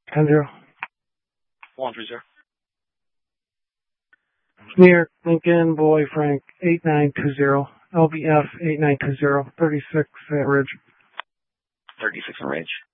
10-0. 130. New York, Lincoln, Boy, Frank, 8920. LBF 8920. 36 at Ridge. 36 on Ridge.